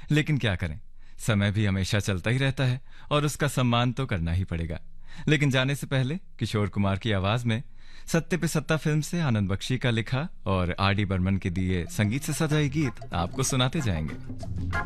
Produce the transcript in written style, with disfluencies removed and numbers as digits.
लेकिन क्या करें, समय भी हमेशा चलता ही रहता है और उसका सम्मान तो करना ही पड़ेगा। लेकिन जाने से पहले किशोर कुमार की आवाज में सत्ते पे सत्ता फिल्म से आनंद बख्शी का लिखा और आर डी बर्मन के दिए संगीत से सजा ये गीत आपको सुनाते जाएंगे।